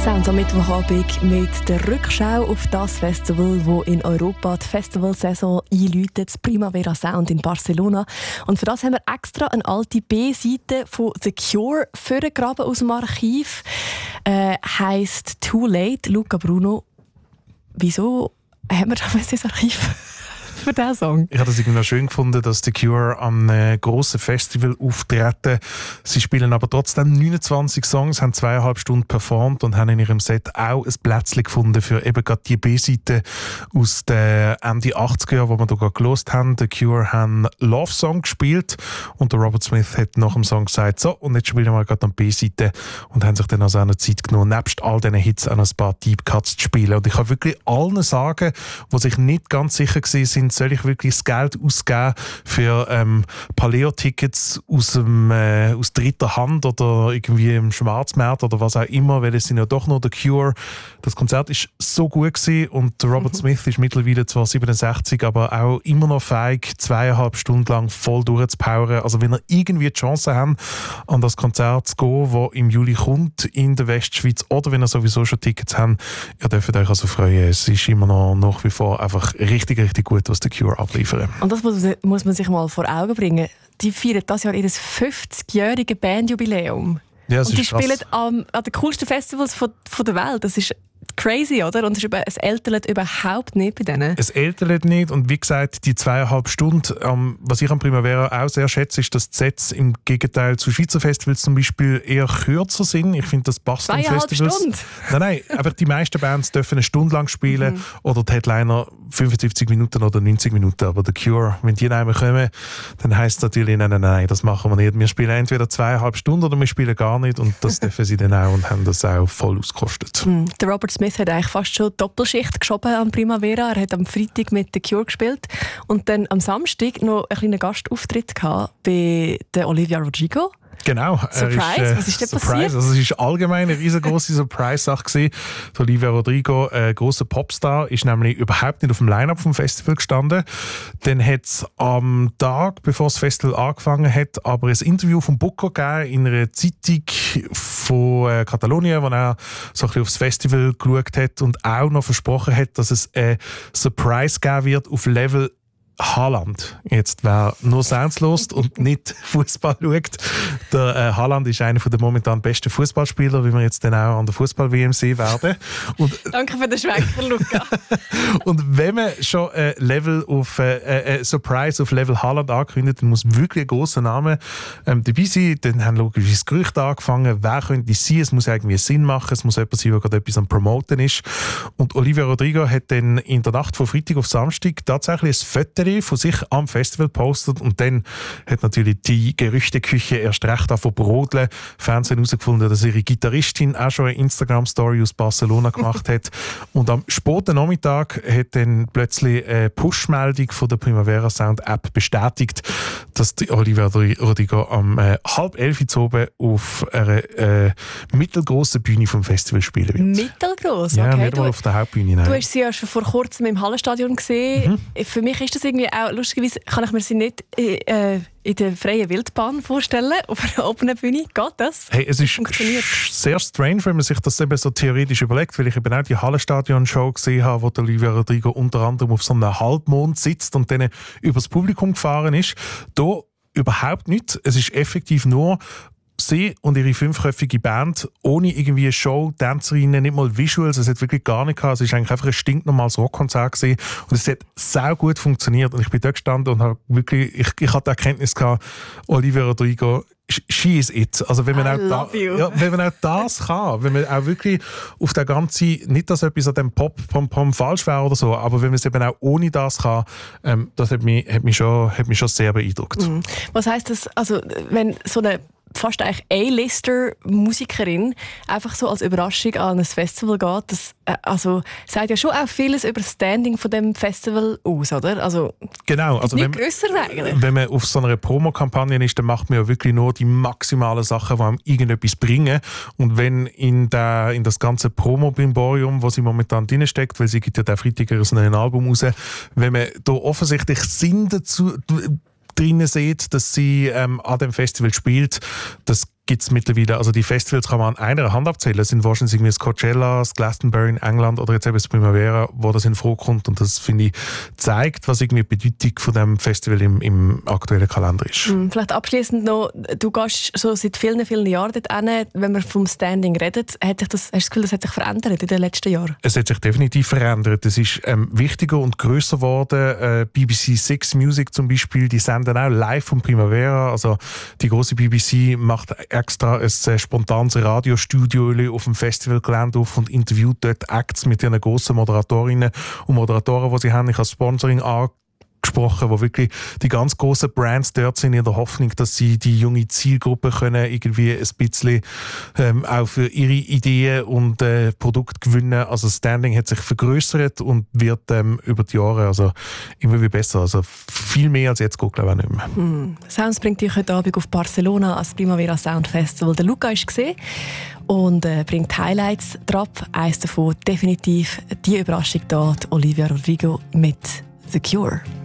Sounds am Mittwochabend mit der Rückschau auf das Festival, das in Europa die Festivalsaison einläutet, das Primavera Sound in Barcelona. Und für das haben wir extra eine alte B-Seite von The Cure vorgegraben aus dem Archiv. Heisst Too Late, Luca Bruno. Wieso haben wir da das Archiv für diesen Song? Ich habe das irgendwie noch schön gefunden, dass The Cure an einem grossen Festival auftreten. Sie spielen aber trotzdem 29 Songs, haben 2,5 Stunden performt und haben in ihrem Set auch ein Plätzchen gefunden für eben gerade die B-Seite aus den Ende 80er Jahren, die wir hier gerade gehört haben. The Cure haben Love Song gespielt und der Robert Smith hat nach dem Song gesagt, so, und jetzt spielen wir gerade an B-Seite, und haben sich dann also auch noch Zeit genommen, nebst all diesen Hits auch noch ein paar Deep Cuts zu spielen. Und ich kann wirklich allen sagen, die sich nicht ganz sicher sind, soll ich wirklich das Geld ausgeben für Paleo-Tickets aus dritter Hand oder irgendwie im Schwarzmarkt oder was auch immer, weil es sind ja doch noch The Cure. Das Konzert ist so gut gewesen und Robert Smith ist mittlerweile zwar 67, aber auch immer noch fähig, 2,5 Stunden lang voll durchzupowern. Also wenn ihr irgendwie die Chance habt, an das Konzert zu gehen, das im Juli kommt in der Westschweiz, oder wenn ihr sowieso schon Tickets habt, ihr dürft euch also freuen. Es ist immer noch nach wie vor einfach richtig, richtig gut, was The Cure abliefern. Und das muss man sich mal vor Augen bringen. Die feiern dieses Jahr ihr 50-jähriges Bandjubiläum. Ja, und die krass. spielen an den coolsten Festivals von der Welt. Das ist crazy, oder? Und es ältert überhaupt nicht bei denen. Es ältert nicht, und wie gesagt, die 2,5 Stunden, was ich am Primavera auch sehr schätze, ist, dass die Sets im Gegenteil zu Schweizer Festivals zum Beispiel eher kürzer sind. Ich finde, das passt an 2,5 Festivals. Stunden? Nein, aber die meisten Bands dürfen eine Stunde lang spielen oder die Headliner 75 Minuten oder 90 Minuten. Aber The Cure, wenn die nicht mehr kommen, dann heisst es natürlich, nein, das machen wir nicht. Wir spielen entweder 2,5 Stunden oder wir spielen gar nicht, und das dürfen sie dann auch und haben das auch voll ausgekostet. Der Robert Smith hat eigentlich fast schon Doppelschicht geschoben am Primavera. Er hat am Freitag mit The Cure gespielt und dann am Samstag noch einen kleinen Gastauftritt gehabt bei der Olivia Rodrigo. Genau. Surprise? Was ist denn passiert? Also es ist allgemein eine riesengroße Surprise-Sache gewesen. Olivia Rodrigo, ein grosser Popstar, ist nämlich überhaupt nicht auf dem Line-Up vom Festival gestanden. Dann hat es am Tag, bevor das Festival angefangen hat, aber ein Interview von Booker gegeben in einer Zeitung von Katalonien, wo er so ein bisschen aufs Festival geschaut hat und auch noch versprochen hat, dass es eine Surprise geben wird auf Level Haaland. Jetzt, wer nur Sounds hört und nicht Fußball schaut, der Haaland ist einer der momentan besten Fußballspieler, wie wir jetzt dann auch an der Fußball-WM sehen werden. Und danke für den Schwenker, Luca. Und wenn man schon Surprise auf Level Haaland ankündigt, dann muss wirklich ein grosser Name dabei sein. Dann haben logischerweise Gerüchte angefangen, wer könnte es sein? Es muss irgendwie Sinn machen, es muss jemand sein, der gerade etwas am Promoten ist. Und Olivia Rodrigo hat dann in der Nacht von Freitag auf Samstag tatsächlich ein Foto von sich am Festival gepostet, und dann hat natürlich die Gerüchteküche erst recht davon brodeln. Fans haben herausgefunden, dass ihre Gitarristin auch schon eine Instagram-Story aus Barcelona gemacht hat. Und am späten Nachmittag hat dann plötzlich eine Push-Meldung von der Primavera Sound App bestätigt, dass die Olivia Rodrigo am 10:30 oben auf einer mittelgroßen Bühne vom Festival spielen wird. Mittelgross? Ja, okay. nicht mal auf der Hauptbühne. Nein. Du hast sie ja schon vor kurzem im Hallenstadion gesehen. Für mich ist das irgendwie auch, lustigerweise kann ich mir sie nicht in der freien Wildbahn vorstellen, auf einer offenen Bühne. Geht das? Hey, es ist sehr strange, wenn man sich das eben so theoretisch überlegt, weil ich eben auch die Hallenstadion-Show gesehen habe, wo der Olivia Rodrigo unter anderem auf so einem Halbmond sitzt und dann übers Publikum gefahren ist. Da überhaupt nicht. Es ist effektiv nur sie und ihre 5-köpfige Band, ohne irgendwie Show, Tänzerinnen, nicht mal Visuals, es hat wirklich gar nicht gehabt. Es war eigentlich einfach ein stinknormales Rockkonzert gewesen. Und es hat sehr gut funktioniert. Und ich bin dort gestanden und habe wirklich, ich hatte die Erkenntnis gehabt, Olivia Rodrigo, she is it. Also wenn man wenn man auch das kann, wenn man auch wirklich auf der ganzen, nicht dass etwas an dem Pop-Pom-Pom falsch wäre oder so, aber wenn man es eben auch ohne das kann, das hat mich schon sehr beeindruckt. Was heisst das, also wenn so eine fast eigentlich A-Lister-Musikerin einfach so als Überraschung an ein Festival geht, das sagt ja schon auch vieles über das Standing von dem Festival aus, oder? Also, genau. Also nicht grösser eigentlich. Wenn man auf so einer Promokampagne ist, dann macht man ja wirklich nur die maximalen Sachen, die einem irgendetwas bringen. Und wenn in das ganze Promo-Bimborium, was sie momentan drinsteckt, weil sie gibt ja den Freitag ein neues Album raus, wenn man da offensichtlich Sinn dazu drinnen sieht, dass sie an dem Festival spielt, das gibt es mittlerweile, also die Festivals kann man an einer Hand abzählen. Das sind wahrscheinlich irgendwie das Coachella, das Glastonbury in England oder jetzt eben das Primavera, wo das in Frage kommt. Und das, finde ich, zeigt, was irgendwie die Bedeutung von dem Festival im aktuellen Kalender ist. Vielleicht abschließend noch, du gehst so seit vielen, vielen Jahren dort hin. Wenn wir vom Standing reden, hast du das Gefühl, das hat sich verändert in den letzten Jahren? Es hat sich definitiv verändert. Es ist wichtiger und grösser geworden. BBC Six Music zum Beispiel, die senden auch live vom Primavera. Also die große BBC macht extra ein spontanes Radiostudio auf dem Festivalgelände auf und interviewt dort Acts mit ihren grossen Moderatorinnen und Moderatoren, die sie haben. Ich habe Sponsoring angesprochen, wo wirklich die ganz grossen Brands dort sind, in der Hoffnung, dass sie die junge Zielgruppe können irgendwie ein bisschen auch für ihre Ideen und Produkte gewinnen. Also das Standing hat sich vergrößert und wird über die Jahre also immer wieder besser. Also viel mehr als jetzt geht, glaube ich, nicht mehr. Sounds bringt dich heute Abend auf Barcelona als Primavera Sound Festival. Der Luca ist gesehen und bringt Highlights drauf. Eines davon definitiv die Überraschung da, Olivia Rodrigo mit The Cure.